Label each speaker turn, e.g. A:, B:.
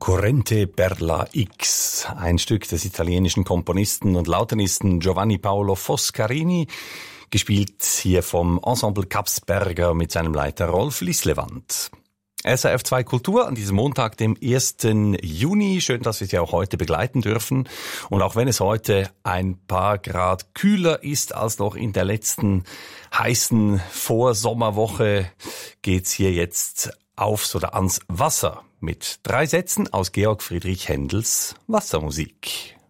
A: Corrente per la X, ein Stück des italienischen Komponisten und Lautenisten Giovanni Paolo Foscarini, gespielt hier vom Ensemble Kapsberger mit seinem Leiter Rolf Lislewand. SRF 2 Kultur an diesem Montag, dem 1. Juni. Schön, dass wir Sie auch heute begleiten dürfen. Und auch wenn es heute ein paar Grad kühler ist als noch in der letzten heißen Vorsommerwoche, geht's hier jetzt aufs oder ans Wasser mit 3 Sätzen aus Georg Friedrich Händels Wassermusik.